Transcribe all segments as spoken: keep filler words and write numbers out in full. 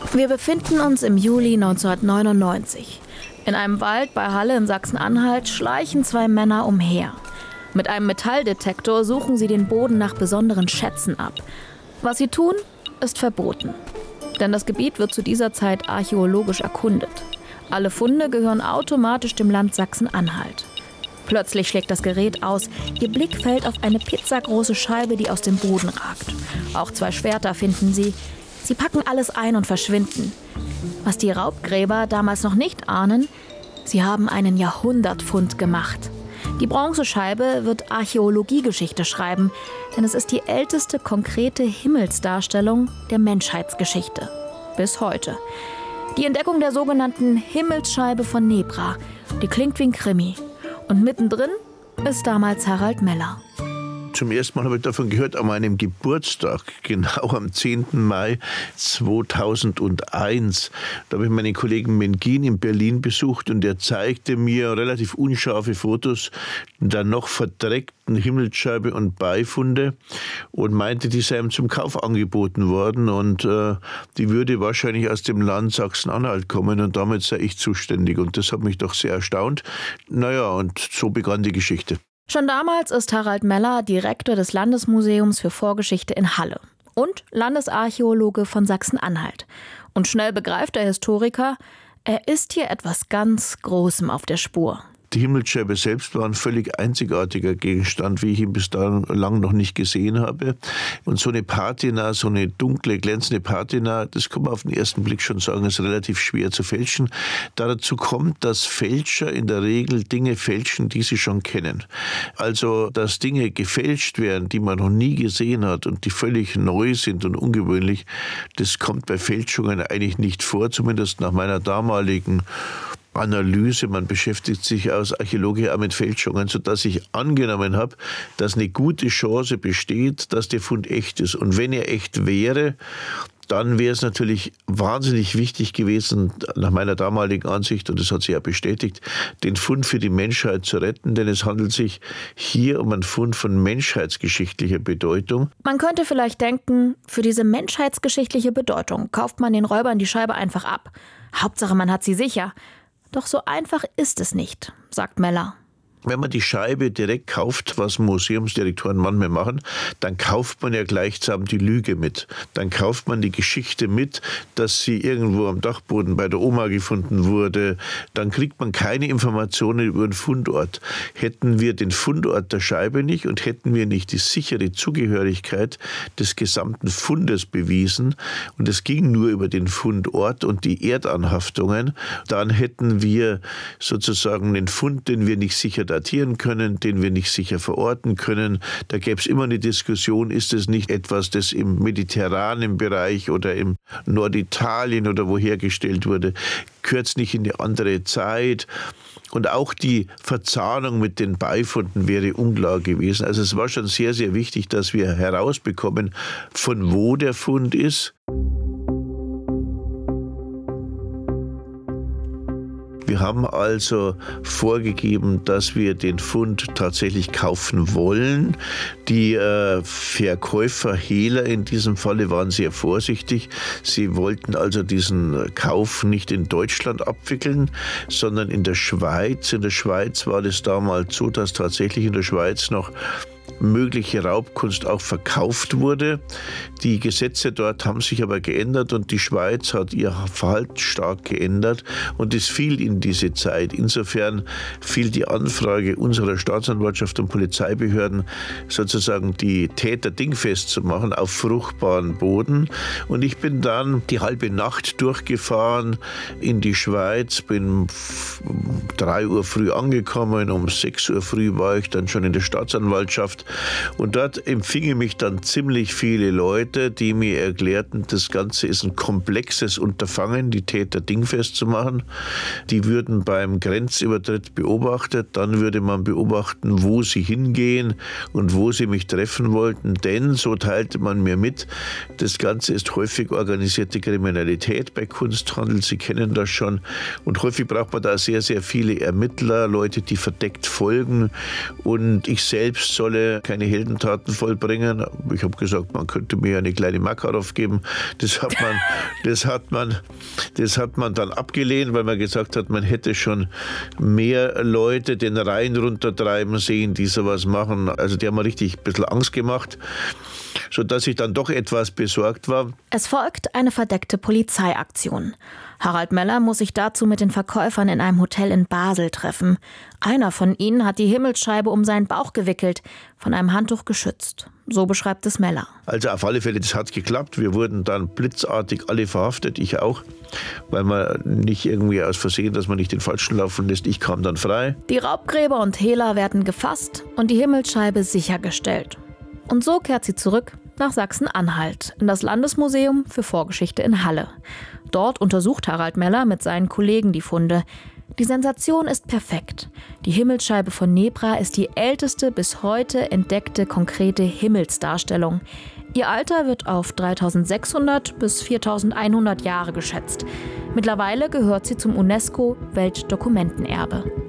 Wir befinden uns im Juli neunzehnhundertneunundneunzig. In einem Wald bei Halle in Sachsen-Anhalt schleichen zwei Männer umher. Mit einem Metalldetektor suchen sie den Boden nach besonderen Schätzen ab. Was sie tun, ist verboten. Denn das Gebiet wird zu dieser Zeit archäologisch erkundet. Alle Funde gehören automatisch dem Land Sachsen-Anhalt. Plötzlich schlägt das Gerät aus. Ihr Blick fällt auf eine pizzagroße Scheibe, die aus dem Boden ragt. Auch zwei Schwerter finden sie. Sie packen alles ein und verschwinden. Was die Raubgräber damals noch nicht ahnen, sie haben einen Jahrhundertfund gemacht. Die Bronzescheibe wird Archäologiegeschichte schreiben, denn es ist die älteste konkrete Himmelsdarstellung der Menschheitsgeschichte. Bis heute. Die Entdeckung der sogenannten Himmelsscheibe von Nebra, die klingt wie ein Krimi. Und mittendrin ist damals Harald Meller. Zum ersten Mal habe ich davon gehört an meinem Geburtstag, genau am zehnten Mai zweitausendeins. Da habe ich meinen Kollegen Mengin in Berlin besucht und er zeigte mir relativ unscharfe Fotos der noch verdreckten Himmelsscheibe und Beifunde und meinte, die seien zum Kauf angeboten worden und äh, die würde wahrscheinlich aus dem Land Sachsen-Anhalt kommen und damit sei ich zuständig. Und das hat mich doch sehr erstaunt. Naja, und so begann die Geschichte. Schon damals ist Harald Meller Direktor des Landesmuseums für Vorgeschichte in Halle und Landesarchäologe von Sachsen-Anhalt. Und schnell begreift der Historiker, er ist hier etwas ganz Großem auf der Spur. Die Himmelsscheibe selbst war ein völlig einzigartiger Gegenstand, wie ich ihn bis dahin noch nicht gesehen habe. Und so eine Patina, so eine dunkle, glänzende Patina, das kann man auf den ersten Blick schon sagen, ist relativ schwer zu fälschen. Dazu kommt, dass Fälscher in der Regel Dinge fälschen, die sie schon kennen. Also, dass Dinge gefälscht werden, die man noch nie gesehen hat und die völlig neu sind und ungewöhnlich, das kommt bei Fälschungen eigentlich nicht vor, zumindest nach meiner damaligen Analyse. Man beschäftigt sich als Archäologe auch mit Fälschungen, sodass ich angenommen habe, dass eine gute Chance besteht, dass der Fund echt ist. Und wenn er echt wäre, dann wäre es natürlich wahnsinnig wichtig gewesen, nach meiner damaligen Ansicht, und das hat sich ja bestätigt, den Fund für die Menschheit zu retten, denn es handelt sich hier um einen Fund von menschheitsgeschichtlicher Bedeutung. Man könnte vielleicht denken, für diese menschheitsgeschichtliche Bedeutung kauft man den Räubern die Scheibe einfach ab. Hauptsache, man hat sie sicher. Doch so einfach ist es nicht, sagt Meller. Wenn man die Scheibe direkt kauft, was Museumsdirektoren manchmal machen, dann kauft man ja gleichsam die Lüge mit. Dann kauft man die Geschichte mit, dass sie irgendwo am Dachboden bei der Oma gefunden wurde. Dann kriegt man keine Informationen über den Fundort. Hätten wir den Fundort der Scheibe nicht und hätten wir nicht die sichere Zugehörigkeit des gesamten Fundes bewiesen, und es ging nur über den Fundort und die Erdanhaftungen, dann hätten wir sozusagen den Fund, den wir nicht sicher datieren können, den wir nicht sicher verorten können. Da gäbe es immer eine Diskussion, ist es nicht etwas, das im mediterranen Bereich oder im Norditalien oder wo hergestellt wurde, gehört es nicht in eine andere Zeit. Und auch die Verzahnung mit den Beifunden wäre unklar gewesen. Also es war schon sehr, sehr wichtig, dass wir herausbekommen, von wo der Fund ist. Wir haben also vorgegeben, dass wir den Fund tatsächlich kaufen wollen. Die äh, Verkäufer, Hehler in diesem Falle, waren sehr vorsichtig. Sie wollten also diesen Kauf nicht in Deutschland abwickeln, sondern in der Schweiz. In der Schweiz war es damals so, dass tatsächlich in der Schweiz noch mögliche Raubkunst auch verkauft wurde. Die Gesetze dort haben sich aber geändert und die Schweiz hat ihr Verhalten stark geändert und es fiel in diese Zeit. Insofern fiel die Anfrage unserer Staatsanwaltschaft und Polizeibehörden, sozusagen die Täter dingfest zu machen, auf fruchtbaren Boden. Und ich bin dann die halbe Nacht durchgefahren in die Schweiz, bin um drei Uhr früh angekommen, um sechs Uhr früh war ich dann schon in der Staatsanwaltschaft. Und dort empfingen mich dann ziemlich viele Leute, die mir erklärten, das Ganze ist ein komplexes Unterfangen, die Täter dingfest zu machen. Die würden beim Grenzübertritt beobachtet, dann würde man beobachten, wo sie hingehen und wo sie mich treffen wollten. Denn, so teilte man mir mit, das Ganze ist häufig organisierte Kriminalität bei Kunsthandel, Sie kennen das schon. Und häufig braucht man da sehr, sehr viele Ermittler, Leute, die verdeckt folgen. Und ich selbst solle konnte keine Heldentaten vollbringen. Ich habe gesagt, man könnte mir eine kleine Makarov geben. Das hat man, das hat man, das hat man dann abgelehnt, weil man gesagt hat, man hätte schon mehr Leute den Rhein runtertreiben sehen, die sowas machen. Also die haben mir richtig ein bisschen Angst gemacht, sodass ich dann doch etwas besorgt war. Es folgt eine verdeckte Polizeiaktion. Harald Meller muss sich dazu mit den Verkäufern in einem Hotel in Basel treffen. Einer von ihnen hat die Himmelsscheibe um seinen Bauch gewickelt, von einem Handtuch geschützt. So beschreibt es Meller. Also auf alle Fälle, das hat geklappt. Wir wurden dann blitzartig alle verhaftet, ich auch, weil man nicht irgendwie aus Versehen, dass man nicht den Falschen laufen lässt. Ich kam dann frei. Die Raubgräber und Hehler werden gefasst und die Himmelsscheibe sichergestellt. Und so kehrt sie zurück nach Sachsen-Anhalt, in das Landesmuseum für Vorgeschichte in Halle. Dort untersucht Harald Meller mit seinen Kollegen die Funde. Die Sensation ist perfekt. Die Himmelsscheibe von Nebra ist die älteste bis heute entdeckte konkrete Himmelsdarstellung. Ihr Alter wird auf dreitausendsechshundert bis viertausendeinhundert Jahre geschätzt. Mittlerweile gehört sie zum UNESCO-Weltdokumentenerbe.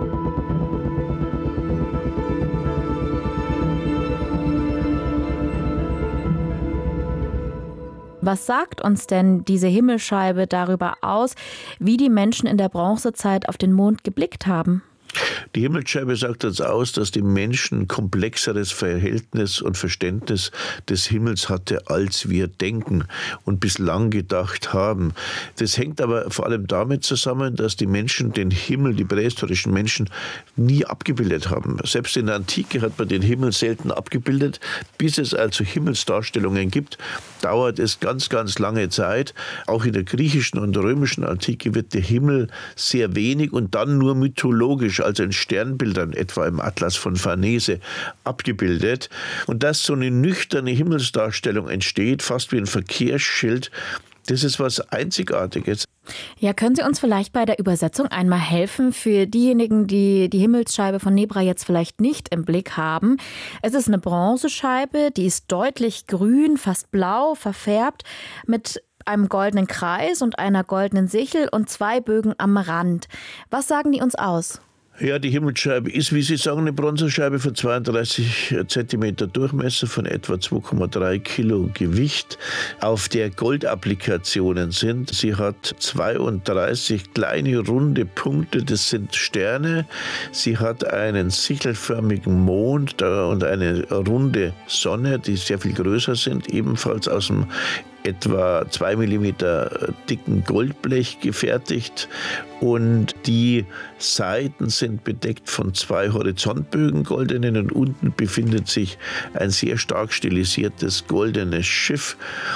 Was sagt uns denn diese Himmelsscheibe darüber aus, wie die Menschen in der Bronzezeit auf den Mond geblickt haben? Die Himmelsscheibe sagt uns aus, dass die Menschen ein komplexeres Verhältnis und Verständnis des Himmels hatte, als wir denken und bislang gedacht haben. Das hängt aber vor allem damit zusammen, dass die Menschen den Himmel, die prähistorischen Menschen, nie abgebildet haben. Selbst in der Antike hat man den Himmel selten abgebildet. Bis es also Himmelsdarstellungen gibt, dauert es ganz, ganz lange Zeit. Auch in der griechischen und römischen Antike wird der Himmel sehr wenig und dann nur mythologisch, also in Sternbildern, etwa im Atlas von Farnese, abgebildet. Und dass so eine nüchterne Himmelsdarstellung entsteht, fast wie ein Verkehrsschild, das ist was Einzigartiges. Ja, können Sie uns vielleicht bei der Übersetzung einmal helfen für diejenigen, die die Himmelsscheibe von Nebra jetzt vielleicht nicht im Blick haben? Es ist eine Bronzescheibe, die ist deutlich grün, fast blau verfärbt, mit einem goldenen Kreis und einer goldenen Sichel und zwei Bögen am Rand. Was sagen die uns aus? Ja, die Himmelsscheibe ist, wie Sie sagen, eine Bronzescheibe von zweiunddreißig Zentimeter Durchmesser, von etwa zwei Komma drei Kilo Gewicht, auf der Goldapplikationen sind. Sie hat zweiunddreißig kleine runde Punkte, das sind Sterne. Sie hat einen sichelförmigen Mond und eine runde Sonne, die sehr viel größer sind, ebenfalls aus dem etwa zwei Millimeter dicken Goldblech gefertigt, und die Seiten sind bedeckt von zwei Horizontbögen, goldenen, und unten befindet sich ein sehr stark stilisiertes goldenes Schiff.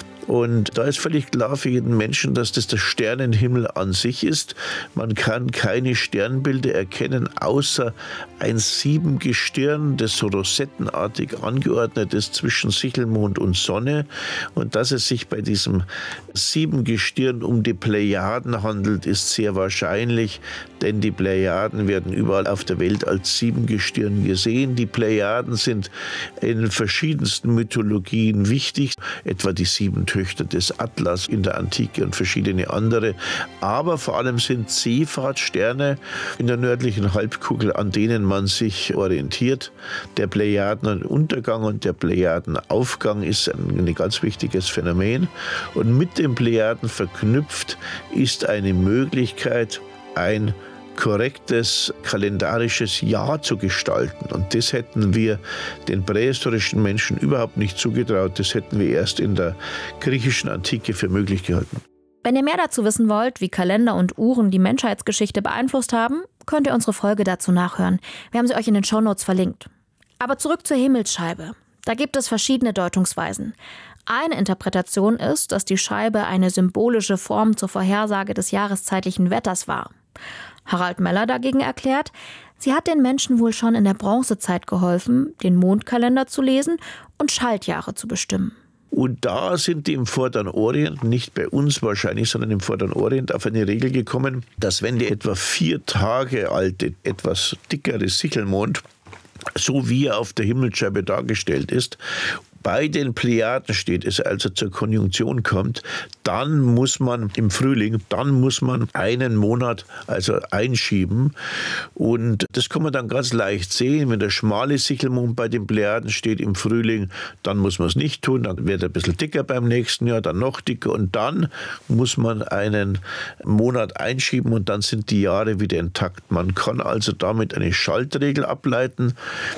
Und da ist völlig klar für jeden Menschen, dass das der Sternenhimmel an sich ist. Man kann keine Sternbilder erkennen, außer ein Siebengestirn, das so rosettenartig angeordnet ist zwischen Sichelmond und Sonne. Und dass es sich bei diesem Siebengestirn um die Plejaden handelt, ist sehr wahrscheinlich, denn die Plejaden werden überall auf der Welt als Siebengestirn gesehen. Die Plejaden sind in verschiedensten Mythologien wichtig, etwa die sieben Töchter des Atlas in der Antike und verschiedene andere. Aber vor allem sind Seefahrtssterne in der nördlichen Halbkugel, an denen man sich orientiert. Der Plejadenuntergang und der Plejadenaufgang ist ein, ein ganz wichtiges Phänomen. Und mit den Plejaden verknüpft ist eine Möglichkeit, ein korrektes kalendarisches Jahr zu gestalten. Und das hätten wir den prähistorischen Menschen überhaupt nicht zugetraut. Das hätten wir erst in der griechischen Antike für möglich gehalten. Wenn ihr mehr dazu wissen wollt, wie Kalender und Uhren die Menschheitsgeschichte beeinflusst haben, könnt ihr unsere Folge dazu nachhören. Wir haben sie euch in den Shownotes verlinkt. Aber zurück zur Himmelsscheibe. Da gibt es verschiedene Deutungsweisen. Eine Interpretation ist, dass die Scheibe eine symbolische Form zur Vorhersage des jahreszeitlichen Wetters war. Harald Meller dagegen erklärt, sie hat den Menschen wohl schon in der Bronzezeit geholfen, den Mondkalender zu lesen und Schaltjahre zu bestimmen. Und da sind die im Vorderen Orient, nicht bei uns wahrscheinlich, sondern im Vorderen Orient, auf eine Regel gekommen, dass wenn der etwa vier Tage alte, etwas dickere Sichelmond, so wie er auf der Himmelsscheibe dargestellt ist, bei den Plejaden steht, es also zur Konjunktion kommt, dann muss man im Frühling, dann muss man einen Monat also einschieben. Und das kann man dann ganz leicht sehen, wenn der schmale Sichelmond bei den Plejaden steht im Frühling, dann muss man es nicht tun, dann wird er ein bisschen dicker beim nächsten Jahr, dann noch dicker und dann muss man einen Monat einschieben und dann sind die Jahre wieder intakt. Man kann also damit eine Schaltregel ableiten.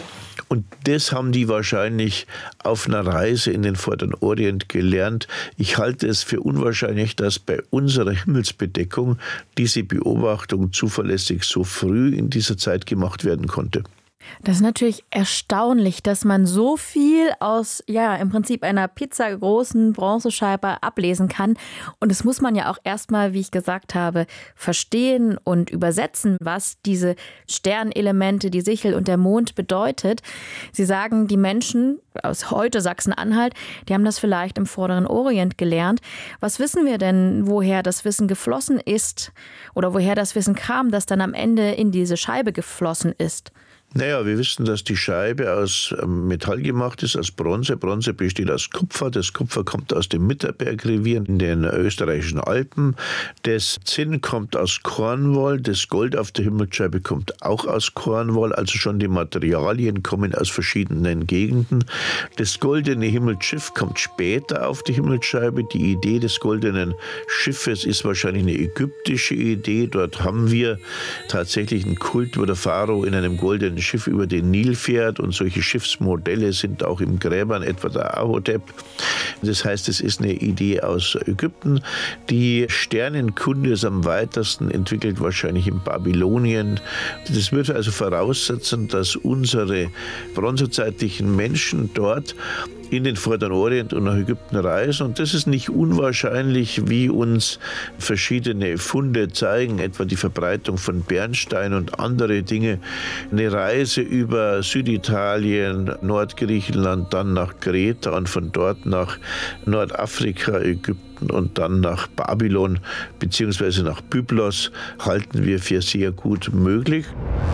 Und das haben die wahrscheinlich auf einer Reise in den Vorderen Orient gelernt. Ich halte es für unwahrscheinlich, dass bei unserer Himmelsbedeckung diese Beobachtung zuverlässig so früh in dieser Zeit gemacht werden konnte. Das ist natürlich erstaunlich, dass man so viel aus, ja, im Prinzip einer pizzagroßen Bronzescheibe ablesen kann. Und das muss man ja auch erstmal, wie ich gesagt habe, verstehen und übersetzen, was diese Sternelemente, die Sichel und der Mond bedeutet. Sie sagen, die Menschen aus heute Sachsen-Anhalt, die haben das vielleicht im Vorderen Orient gelernt. Was wissen wir denn, woher das Wissen geflossen ist oder woher das Wissen kam, das dann am Ende in diese Scheibe geflossen ist? Naja, wir wissen, dass die Scheibe aus Metall gemacht ist, aus Bronze. Bronze besteht aus Kupfer. Das Kupfer kommt aus dem Mitterbergrevier in den österreichischen Alpen. Das Zinn kommt aus Cornwall. Das Gold auf der Himmelsscheibe kommt auch aus Cornwall. Also schon die Materialien kommen aus verschiedenen Gegenden. Das goldene Himmelsschiff kommt später auf die Himmelsscheibe. Die Idee des goldenen Schiffes ist wahrscheinlich eine ägyptische Idee. Dort haben wir tatsächlich einen Kult, wo der Pharao in einem goldenen Schiff über den Nil fährt und solche Schiffsmodelle sind auch im Gräbern, etwa der Ahotep. Das heißt, es ist eine Idee aus Ägypten. Die Sternenkunde ist am weitesten entwickelt, wahrscheinlich in Babylonien. Das würde also voraussetzen, dass unsere bronzezeitlichen Menschen dort in den Vorderen Orient und nach Ägypten reisen. Und das ist nicht unwahrscheinlich, wie uns verschiedene Funde zeigen, etwa die Verbreitung von Bernstein und andere Dinge. Eine Reise über Süditalien, Nordgriechenland, dann nach Kreta und von dort nach Nordafrika, Ägypten und dann nach Babylon bzw. nach Byblos halten wir für sehr gut möglich.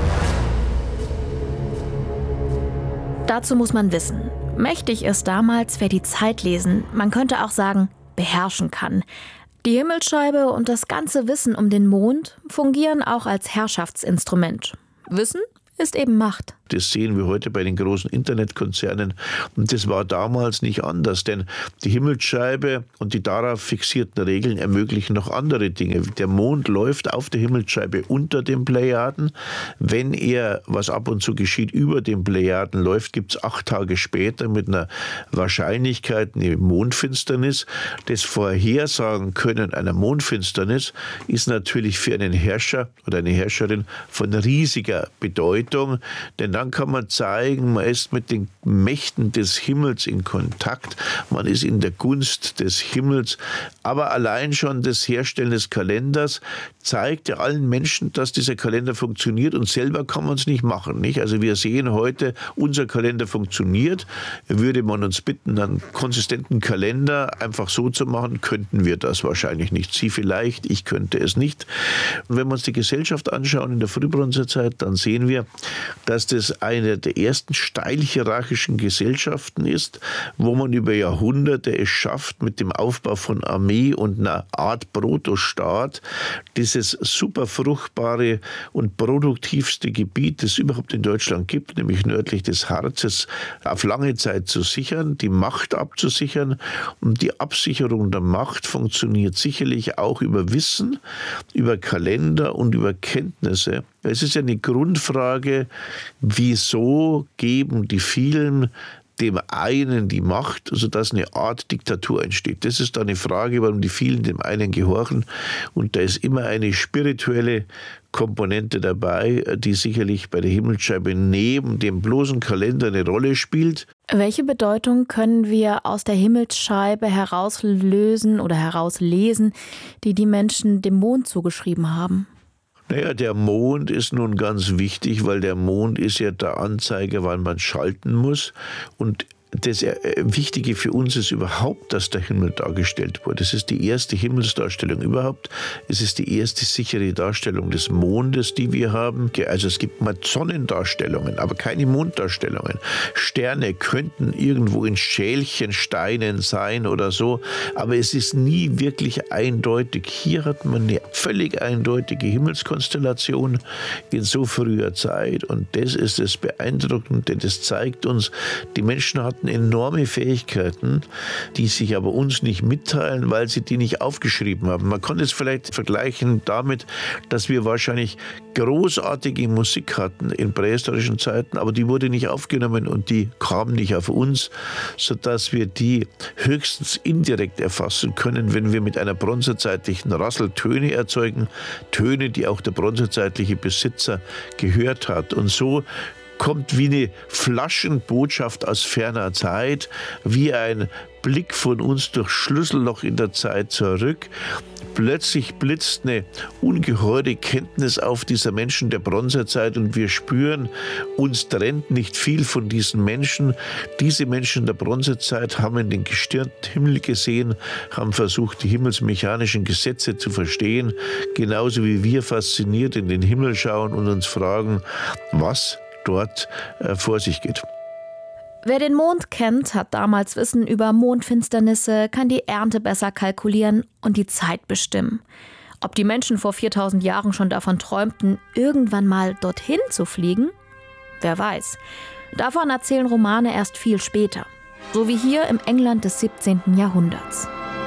Dazu muss man wissen, mächtig ist damals, wer die Zeit lesen, man könnte auch sagen, beherrschen kann. Die Himmelsscheibe und das ganze Wissen um den Mond fungieren auch als Herrschaftsinstrument. Wissen ist eben Macht. Das sehen wir heute bei den großen Internetkonzernen. Und das war damals nicht anders, denn die Himmelsscheibe und die darauf fixierten Regeln ermöglichen noch andere Dinge. Der Mond läuft auf der Himmelsscheibe unter den Plejaden. Wenn er, was ab und zu geschieht, über den Plejaden läuft, gibt es acht Tage später mit einer Wahrscheinlichkeit eine Mondfinsternis. Das Vorhersagen können einer Mondfinsternis ist natürlich für einen Herrscher oder eine Herrscherin von riesiger Bedeutung, denn dann kann man zeigen, man ist mit den Mächten des Himmels in Kontakt, man ist in der Gunst des Himmels, aber allein schon das Herstellen des Kalenders zeigt ja allen Menschen, dass dieser Kalender funktioniert und selber kann man es nicht machen. Nicht? Also wir sehen heute, unser Kalender funktioniert. Würde man uns bitten, einen konsistenten Kalender einfach so zu machen, könnten wir das wahrscheinlich nicht. Sie vielleicht, ich könnte es nicht. Und wenn wir uns die Gesellschaft anschauen in der Frühbronzezeit, dann sehen wir, dass das eine der ersten steil hierarchischen Gesellschaften ist, wo man über Jahrhunderte es schafft, mit dem Aufbau von Armee und einer Art Protostaat dieses super fruchtbare und produktivste Gebiet, das es überhaupt in Deutschland gibt, nämlich nördlich des Harzes, auf lange Zeit zu sichern, die Macht abzusichern. Und die Absicherung der Macht funktioniert sicherlich auch über Wissen, über Kalender und über Kenntnisse. Es ist ja eine Grundfrage, wieso geben die vielen dem einen die Macht, sodass eine Art Diktatur entsteht. Das ist dann eine Frage, warum die vielen dem einen gehorchen. Und da ist immer eine spirituelle Komponente dabei, die sicherlich bei der Himmelsscheibe neben dem bloßen Kalender eine Rolle spielt. Welche Bedeutung können wir aus der Himmelsscheibe herauslösen oder herauslesen, die die Menschen dem Mond zugeschrieben haben? Naja, der Mond ist nun ganz wichtig, weil der Mond ist ja der Anzeiger, wann man schalten muss. Und das Wichtige für uns ist überhaupt, dass der Himmel dargestellt wurde. Es ist die erste Himmelsdarstellung überhaupt. Es ist die erste sichere Darstellung des Mondes, die wir haben. Also es gibt mal Sonnendarstellungen, aber keine Monddarstellungen. Sterne könnten irgendwo in Schälchen, Steinen sein oder so, aber es ist nie wirklich eindeutig. Hier hat man eine völlig eindeutige Himmelskonstellation in so früher Zeit, und das ist das Beeindruckende. Das zeigt uns, die Menschen hatten enorme Fähigkeiten, die sich aber uns nicht mitteilen, weil sie die nicht aufgeschrieben haben. Man kann es vielleicht vergleichen damit, dass wir wahrscheinlich großartige Musik hatten in prähistorischen Zeiten, aber die wurde nicht aufgenommen und die kam nicht auf uns, sodass wir die höchstens indirekt erfassen können, wenn wir mit einer bronzezeitlichen Rassel Töne erzeugen, Töne, die auch der bronzezeitliche Besitzer gehört hat. Und so kommt wie eine Flaschenbotschaft aus ferner Zeit, wie ein Blick von uns durch Schlüsselloch in der Zeit zurück. Plötzlich blitzt eine ungeheure Kenntnis auf dieser Menschen der Bronzezeit und wir spüren, uns trennt nicht viel von diesen Menschen. Diese Menschen der Bronzezeit haben in den gestirnten Himmel gesehen, haben versucht, die himmelsmechanischen Gesetze zu verstehen, genauso wie wir fasziniert in den Himmel schauen und uns fragen, was dort äh, vor sich geht. Wer den Mond kennt, hat damals Wissen über Mondfinsternisse, kann die Ernte besser kalkulieren und die Zeit bestimmen. Ob die Menschen vor viertausend Jahren schon davon träumten, irgendwann mal dorthin zu fliegen? Wer weiß. Davon erzählen Romane erst viel später. So wie hier im England des siebzehnten Jahrhunderts.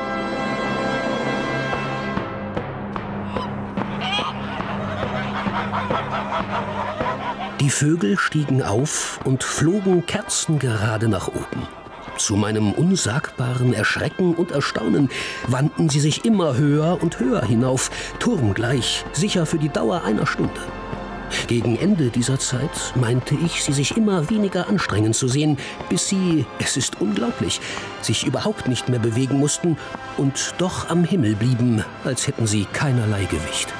Die Vögel stiegen auf und flogen kerzengerade nach oben. Zu meinem unsagbaren Erschrecken und Erstaunen wandten sie sich immer höher und höher hinauf, turmgleich, sicher für die Dauer einer Stunde. Gegen Ende dieser Zeit meinte ich, sie sich immer weniger anstrengen zu sehen, bis sie, es ist unglaublich, sich überhaupt nicht mehr bewegen mussten und doch am Himmel blieben, als hätten sie keinerlei Gewicht.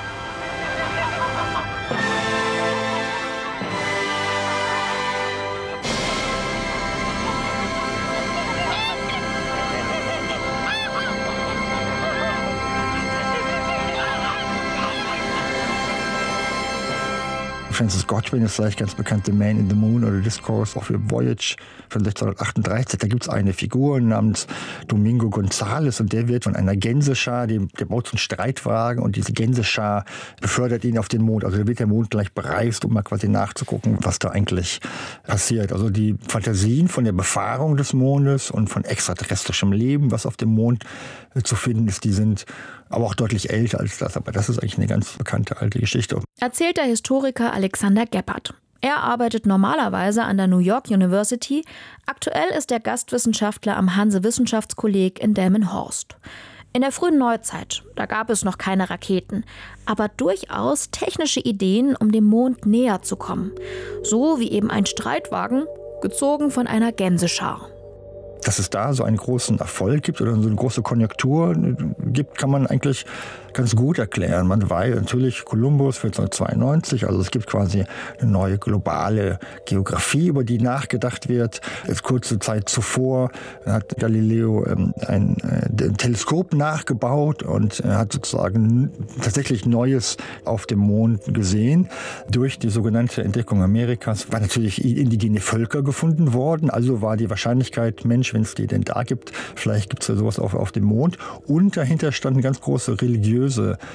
Francis Godwin ist vielleicht ganz bekannt, The Man in the Moon oder Discourse of a Voyage von sechzehnhundertachtunddreißig. Da gibt es eine Figur namens Domingo González und der wird von einer Gänseschar, der, der baut so einen Streitwagen und diese Gänseschar befördert ihn auf den Mond. Also da wird der Mond gleich bereist, um mal quasi nachzugucken, was da eigentlich passiert. Also die Fantasien von der Befahrung des Mondes und von extraterrestrischem Leben, was auf dem Mond äh, zu finden ist, die sind aber auch deutlich älter als das. Aber das ist eigentlich eine ganz bekannte alte Geschichte. Erzählt der Historiker Alexander Geppert. Er arbeitet normalerweise an der New York University. Aktuell ist er Gastwissenschaftler am Hanse-Wissenschaftskolleg in Delmenhorst. In der frühen Neuzeit, da gab es noch keine Raketen, aber durchaus technische Ideen, um dem Mond näher zu kommen. So wie eben ein Streitwagen, gezogen von einer Gänseschar. Dass es da so einen großen Erfolg gibt oder so eine große Konjunktur gibt, kann man eigentlich ganz gut erklären. Man weiß natürlich Kolumbus vierzehnhundertzweiundneunzig, also es gibt quasi eine neue globale Geografie, über die nachgedacht wird. Jetzt kurze Zeit zuvor hat Galileo ein, ein, ein Teleskop nachgebaut und hat sozusagen tatsächlich Neues auf dem Mond gesehen. Durch die sogenannte Entdeckung Amerikas waren natürlich indigene Völker gefunden worden, also war die Wahrscheinlichkeit, Mensch, wenn es die denn da gibt, vielleicht gibt es ja sowas auf, auf dem Mond. Und dahinter standen ganz große religiöse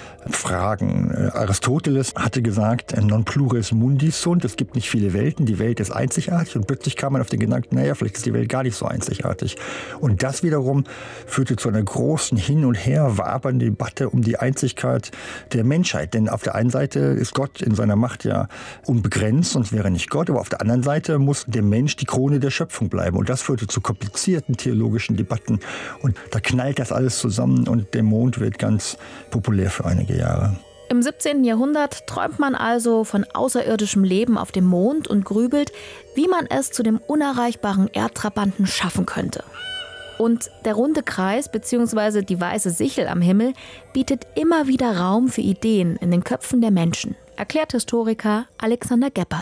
Fragen. Aristoteles hatte gesagt, non plures mundi sunt, es gibt nicht viele Welten, die Welt ist einzigartig. Und plötzlich kam man auf den Gedanken, naja, vielleicht ist die Welt gar nicht so einzigartig. Und das wiederum führte zu einer großen hin und her wabernden Debatte um die Einzigkeit der Menschheit. Denn auf der einen Seite ist Gott in seiner Macht ja unbegrenzt, sonst wäre er nicht Gott. Aber auf der anderen Seite muss der Mensch die Krone der Schöpfung bleiben. Und das führte zu komplizierten theologischen Debatten. Und da knallt das alles zusammen und der Mond wird ganz populär für einige Jahre. Im siebzehnten Jahrhundert träumt man also von außerirdischem Leben auf dem Mond und grübelt, wie man es zu dem unerreichbaren Erdtrabanten schaffen könnte. Und der runde Kreis bzw. die weiße Sichel am Himmel bietet immer wieder Raum für Ideen in den Köpfen der Menschen, erklärt Historiker Alexander Geppert.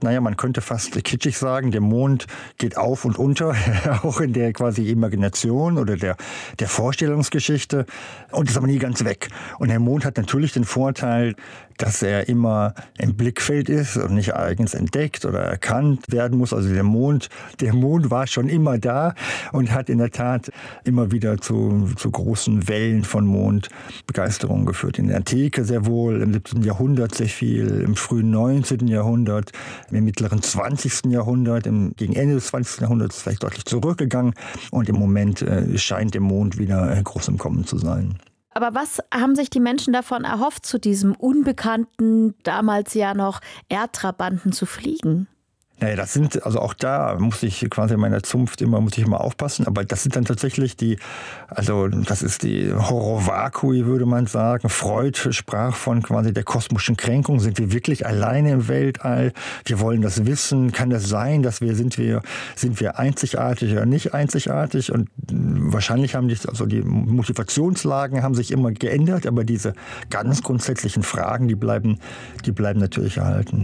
sagt, naja, man könnte fast kitschig sagen, der Mond geht auf und unter, auch in der quasi Imagination oder der, der Vorstellungsgeschichte und ist aber nie ganz weg. Und der Mond hat natürlich den Vorteil, dass er immer im Blickfeld ist und nicht eigens entdeckt oder erkannt werden muss. Also der Mond, der Mond war schon immer da und hat in der Tat immer wieder zu, zu großen Wellen von Mondbegeisterung geführt. In der Antike sehr wohl, im siebzehnten Jahrhundert sehr viel, im frühen neunzehnten Jahrhundert, im mittleren zwanzigsten Jahrhundert, im, gegen Ende des zwanzigsten Jahrhunderts vielleicht deutlich zurückgegangen und im Moment äh, scheint der Mond wieder äh, groß im Kommen zu sein. Aber was haben sich die Menschen davon erhofft, zu diesem unbekannten, damals ja noch Erdtrabanten zu fliegen? Naja, das sind, also auch da muss ich quasi in meiner Zunft immer, muss ich immer aufpassen, aber das sind dann tatsächlich die, also das ist die Horror vacui, würde man sagen. Freud sprach von quasi der kosmischen Kränkung. Sind wir wirklich alleine im Weltall? Wir wollen das wissen. Kann das sein, dass wir, sind wir, sind wir einzigartig oder nicht einzigartig? Und wahrscheinlich haben die, also die Motivationslagen haben sich immer geändert, aber diese ganz grundsätzlichen Fragen, die bleiben, die bleiben natürlich erhalten.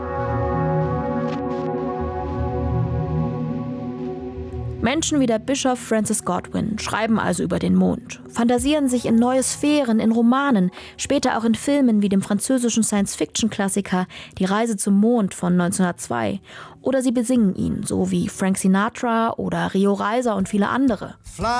Menschen wie der Bischof Francis Godwin schreiben also über den Mond, fantasieren sich in neue Sphären, in Romanen, später auch in Filmen wie dem französischen Science-Fiction-Klassiker Die Reise zum Mond von neunzehnhundertzwei. Oder sie besingen ihn, so wie Frank Sinatra oder Rio Reiser und viele andere. Fly